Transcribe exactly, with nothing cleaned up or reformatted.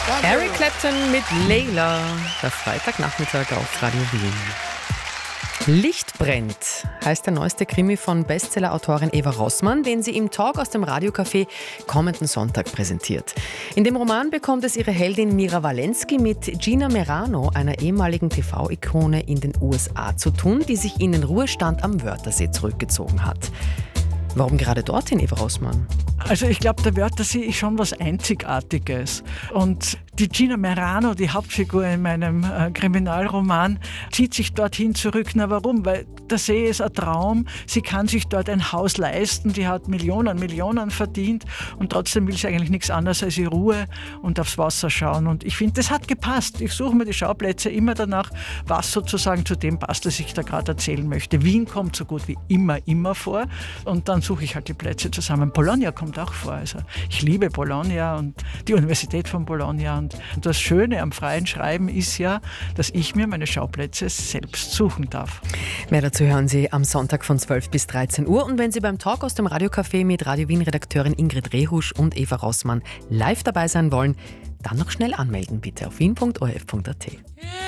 Eric Clapton mit Layla, der Freitagnachmittag auf Radio Wien. Licht brennt heißt der neueste Krimi von Bestsellerautorin Eva Rossmann, den sie im Talk aus dem Radiocafé kommenden Sonntag präsentiert. In dem Roman bekommt es ihre Heldin Mira Walensky mit Gina Merano, einer ehemaligen T V-Ikone in den U S A, zu tun, die sich in den Ruhestand am Wörthersee zurückgezogen hat. Warum gerade dorthin, Eva Rossmann? Also ich glaube, der Wörthersee ist schon was Einzigartiges. Und die Gina Merano, die Hauptfigur in meinem äh, Kriminalroman, zieht sich dorthin zurück. Na warum? Weil der See ist ein Traum. Sie kann sich dort ein Haus leisten. Die hat Millionen, Millionen verdient. Und trotzdem will sie eigentlich nichts anderes als die Ruhe und aufs Wasser schauen. Und ich finde, das hat gepasst. Ich suche mir die Schauplätze immer danach, was sozusagen zu dem passt, was ich da gerade erzählen möchte. Wien kommt so gut wie immer, immer vor. Und dann suche ich halt die Plätze zusammen. Bologna kommt auch vor. Also ich liebe Bologna und die Universität von Bologna. Und das Schöne am freien Schreiben ist ja, dass ich mir meine Schauplätze selbst suchen darf. Mehr dazu hören Sie am Sonntag von zwölf bis dreizehn Uhr. Und wenn Sie beim Talk aus dem Radiocafé mit Radio Wien-Redakteurin Ingrid Rehusch und Eva Rossmann live dabei sein wollen, dann noch schnell anmelden bitte auf wien punkt o r f punkt a t.